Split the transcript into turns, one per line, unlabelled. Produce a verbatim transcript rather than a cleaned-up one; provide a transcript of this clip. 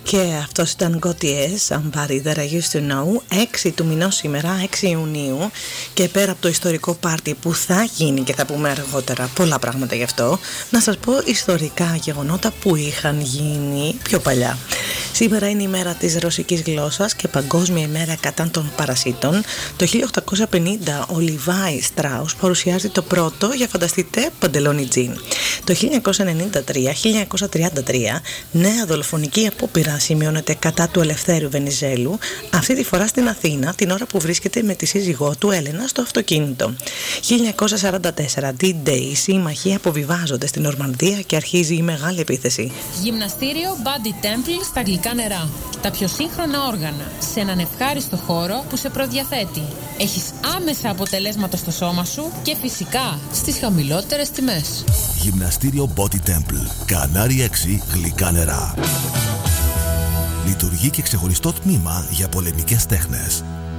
Και αυτός ήταν Gautier, Somebody That I Used To Know. έξι του μηνός σήμερα, έξι Ιουνίου. Και πέρα από το ιστορικό πάρτι που θα γίνει και θα πούμε αργότερα πολλά πράγματα γι' αυτό, να σας πω ιστορικά γεγονότα που είχαν γίνει πιο παλιά. Σήμερα είναι η μέρα της ρωσικής γλώσσας και παγκόσμια ημέρα κατά των παρασίτων. Το χίλια οκτακόσια πενήντα ο Λιβάι Στράους παρουσιάζει το πρώτο, για φανταστείτε, παντελόνι τζιν. Το χίλια εννιακόσια ενενήντα τρία χίλια εννιακόσια τριάντα τρία νέα δολοφονική απόπειρα σημειώνεται κατά του Ελευθέριου Βενιζέλου, αυτή τη φορά στην Αθήνα, την ώρα που βρίσκεται με τη σύζυγό του Έλενα στο αυτοκίνητο. χίλια εννιακόσια σαράντα τέσσερα ντι-Day, οι σύμμαχοι αποβιβάζονται στην Νορμανδία και αρχίζει η μεγάλη επίθεση.
Γυμναστήριο Body Temple στα γλυκά νερά. Τα πιο σύγχρονα όργανα σε έναν ευχάριστο χώρο που σε προδιαθέτει. Έχεις άμεσα αποτελέσματα στο σώμα σου και φυσικά στις χαμηλότερες τιμές.
Γυμναστήριο Body Temple. Κανάρι έξι γλυκά νερά. Λειτουργεί και ξεχωριστό τμήμα για πολεμικές τέχνες.